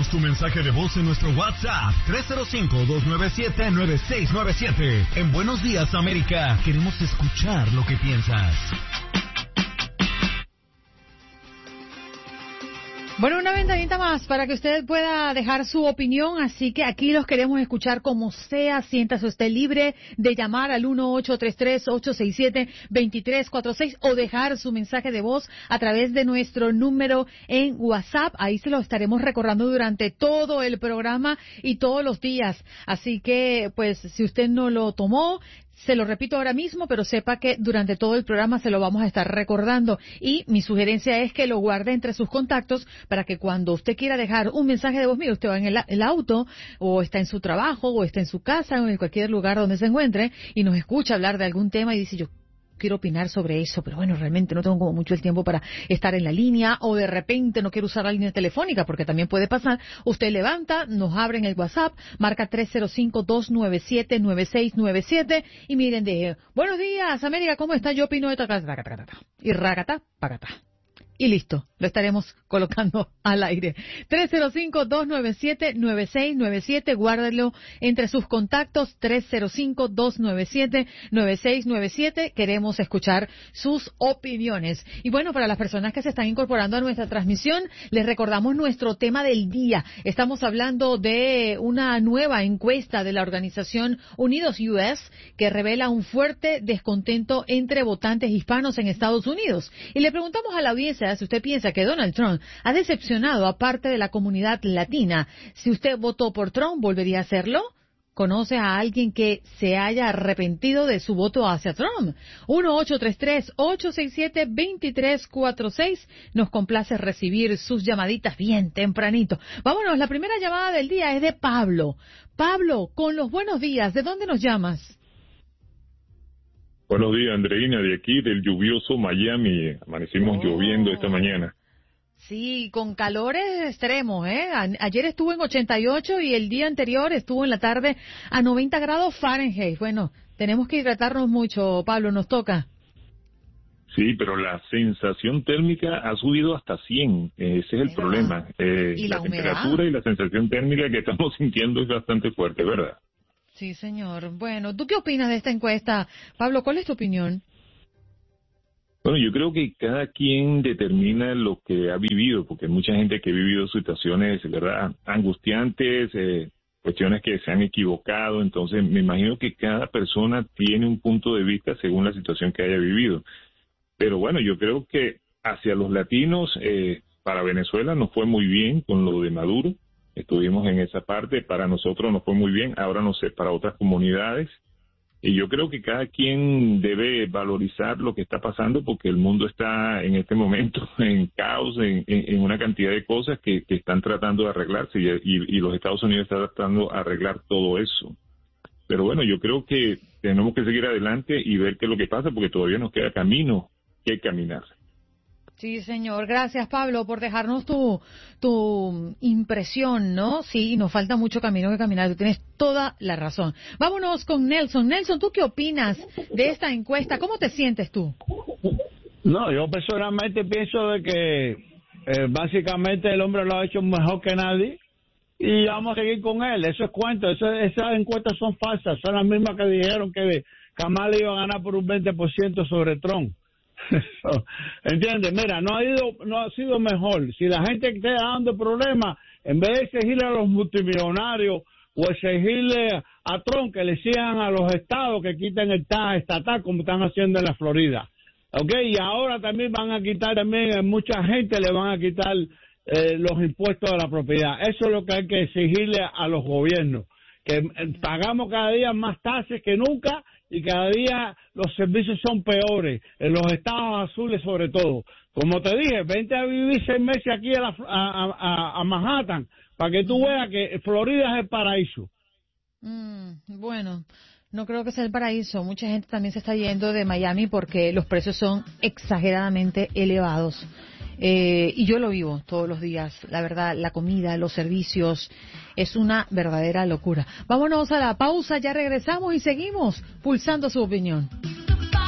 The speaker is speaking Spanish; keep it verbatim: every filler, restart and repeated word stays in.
Déjanos tu mensaje de voz en nuestro WhatsApp tres cero cinco, dos nueve siete, nueve seis nueve siete. En Buenos Días, América, queremos escuchar lo que piensas. Bueno, una ventanita más para que usted pueda dejar su opinión, así que aquí los queremos escuchar como sea. Siéntase usted libre de llamar al uno ocho tres tres, ocho seis siete, dos tres cuatro seis o dejar su mensaje de voz a través de nuestro número en WhatsApp. Ahí se lo estaremos recordando durante todo el programa y todos los días. Así que, pues, si usted no lo tomó, se lo repito ahora mismo, pero sepa que durante todo el programa se lo vamos a estar recordando. Y mi sugerencia es que lo guarde entre sus contactos para que cuando usted quiera dejar un mensaje de voz mío, usted va en el, el auto, o está en su trabajo, o está en su casa, o en cualquier lugar donde se encuentre, y nos escucha hablar de algún tema y dice, yo quiero opinar sobre eso, pero bueno, realmente no tengo como mucho el tiempo para estar en la línea, o de repente no quiero usar la línea telefónica, porque también puede pasar. Usted levanta, nos abre en el WhatsApp, marca tres cero cinco, dos nueve siete, nueve seis nueve siete, y miren, de buenos días, América, ¿cómo está? Yo opino de tal, y racata, pacata. Y listo, lo estaremos colocando al aire. tres cero cinco, dos nueve siete, nueve seis nueve siete, guárdelo entre sus contactos, tres cero cinco, dos nueve siete, nueve seis nueve siete. Queremos escuchar sus opiniones. Y bueno, para las personas que se están incorporando a nuestra transmisión, les recordamos nuestro tema del día. Estamos hablando de una nueva encuesta de la organización Unidos U S que revela un fuerte descontento entre votantes hispanos en Estados Unidos. Y le preguntamos a la audiencia si usted piensa que Donald Trump ha decepcionado a parte de la comunidad latina. Si usted votó por Trump, ¿volvería a hacerlo? ¿Conoce a alguien que se haya arrepentido de su voto hacia Trump? uno ocho tres tres, ocho seis siete, dos tres cuatro seis. Nos complace recibir sus llamaditas bien tempranito. Vámonos, la primera llamada del día es de Pablo. Pablo, con los buenos días, ¿de dónde nos llamas? Buenos días, Andreina, de aquí, del lluvioso Miami. Amanecimos oh. lloviendo esta mañana. Sí, con calores extremos, ¿eh? A- ayer estuvo en ochenta y ocho y el día anterior estuvo en la tarde a noventa grados Fahrenheit. Bueno, tenemos que hidratarnos mucho, Pablo, nos toca. Sí, pero la sensación térmica ha subido hasta cien. Ese es el problema. Eh, ¿Y la la humedad? temperatura y la sensación térmica que estamos sintiendo es bastante fuerte, ¿verdad? Sí, señor. Bueno, ¿tú qué opinas de esta encuesta? Pablo, ¿cuál es tu opinión? Bueno, yo creo que cada quien determina lo que ha vivido, porque hay mucha gente que ha vivido situaciones, ¿verdad?, angustiantes, eh, cuestiones que se han equivocado. Entonces, me imagino que cada persona tiene un punto de vista según la situación que haya vivido. Pero bueno, yo creo que hacia los latinos, eh, para Venezuela nos fue muy bien con lo de Maduro. Estuvimos en esa parte, para nosotros nos fue muy bien, ahora no sé, para otras comunidades. Y yo creo que cada quien debe valorizar lo que está pasando, porque el mundo está en este momento en caos, en, en, en una cantidad de cosas que, que están tratando de arreglarse, y, y, y los Estados Unidos están tratando de arreglar todo eso. Pero bueno, yo creo que tenemos que seguir adelante y ver qué es lo que pasa, porque todavía nos queda camino que caminar. Sí, señor. Gracias, Pablo, por dejarnos tu, tu impresión, ¿no? Sí, nos falta mucho camino que caminar. Tú tienes toda la razón. Vámonos con Nelson. Nelson, ¿tú qué opinas de esta encuesta? ¿Cómo te sientes tú? No, yo personalmente pienso de que eh, básicamente el hombre lo ha hecho mejor que nadie y vamos a seguir con él. Eso es cuento. Eso, esas encuestas son falsas. Son las mismas que dijeron que Kamala iba a ganar por un veinte por ciento sobre Trump. ¿Entiendes? Mira, no ha ido, no ha sido mejor. Si la gente que está dando problemas, en vez de exigirle a los multimillonarios o exigirle a Trump que le sigan a los estados que quiten el tax estatal como están haciendo en la Florida, ¿ok? Y ahora también van a quitar, también a mucha gente le van a quitar eh, los impuestos de la propiedad. Eso es lo que hay que exigirle a los gobiernos, que eh, pagamos cada día más tasas que nunca y cada día los servicios son peores, en los estados azules sobre todo. Como te dije, vente a vivir seis meses aquí a, la, a, a, a Manhattan para que tú veas que Florida es el paraíso. Mm, bueno, no creo que sea el paraíso. Mucha gente también se está yendo de Miami porque los precios son exageradamente elevados. Eh, y yo lo vivo todos los días. La verdad, la comida, los servicios, es una verdadera locura. Vámonos a la pausa, ya regresamos y seguimos pulsando su opinión.